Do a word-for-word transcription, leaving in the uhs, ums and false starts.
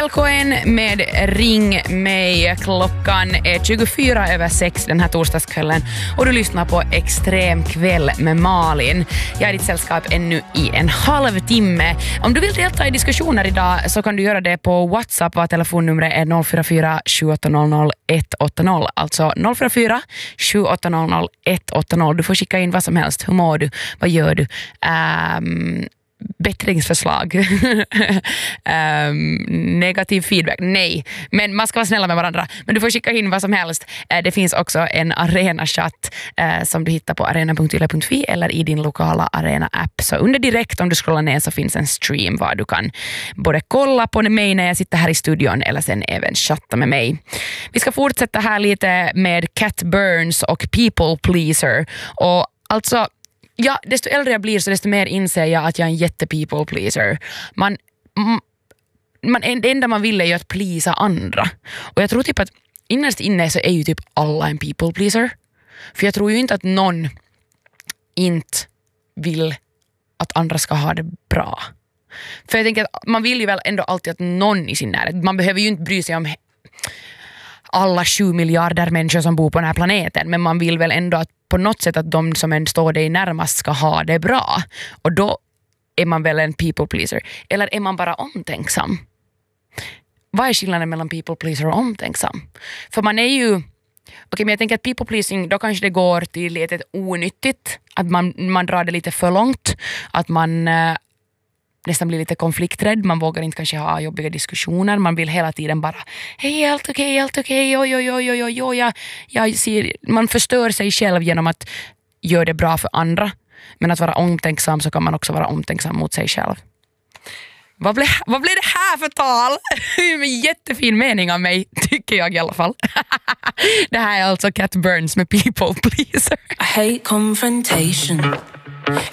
L K N med Ring mig. Klockan är tjugofyra över sex den här torsdagskvällen och du lyssnar på Extrem kväll med Malin. Jag är ditt sällskap ännu i en halv timme. Om du vill delta i diskussioner idag så kan du göra det på WhatsApp. Var telefonnumret är noll fyra fyra sju åtta noll noll ett åtta noll. Alltså noll fyra fyra sju åtta noll noll ett åtta noll. Du får skicka in vad som helst. Hur mår du? Vad gör du? Um, bättringsförslag. um, negativ feedback. Nej, men man ska vara snälla med varandra. Men du får skicka in vad som helst. Uh, det finns också en arena-chatt uh, som du hittar på arena punkt yle punkt fi eller i din lokala arena-app. Så under direkt om du scrollar ner så finns en stream var du kan både kolla på mig när jag sitter här i studion eller sen även chatta med mig. Vi ska fortsätta här lite med Cat Burns och People Pleaser. Och alltså ja, desto äldre jag blir så desto mer inser jag att jag är en jätte-people pleaser. Man, man, det enda man vill är ju att pleasa andra. Och jag tror typ att innerst inne så är ju typ alla en people pleaser. För jag tror ju inte att någon inte vill att andra ska ha det bra. För jag tänker att man vill ju väl ändå alltid att någon i sin närhet. Man behöver ju inte bry sig om alla sju miljarder människor som bor på den här planeten. Men man vill väl ändå att på något sätt att de som en står dig närmast ska ha det bra. Och då är man väl en people pleaser. Eller är man bara omtänksam? Vad är skillnaden mellan people pleaser och omtänksam? För man är ju... Okej, okay, men jag tänker att people pleasing, då kanske det går till ett onyttigt. Att man, man drar det lite för långt. Att man... Eh, nästan blir lite konflikträdd. Man vågar inte kanske ha jobbiga diskussioner. Man vill hela tiden bara hej, allt okej, okay, allt okej, okay, oj, oj, oj, oj, oj, oj. Jag, jag ser, man förstör sig själv genom att göra det bra för andra. Men att vara omtänksam så kan man också vara omtänksam mot sig själv. Vad blev, vad blev det här för tal? En jättefin mening av mig, tycker jag i alla fall. Det här är alltså Cat Burns med People Pleaser. I hate confrontation.